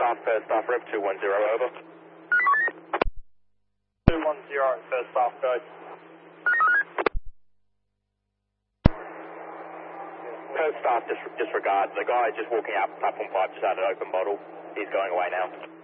first staff, rep 210, over. 210, first staff, go. First staff, disregard. The guy just walking out platform 5 just had an open bottle. He's going away now.